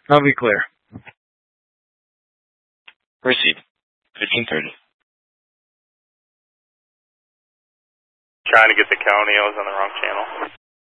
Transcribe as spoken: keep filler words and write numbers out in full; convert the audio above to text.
I'll be clear. Proceed. fifteen thirty. Trying to get the county. I was on the wrong channel.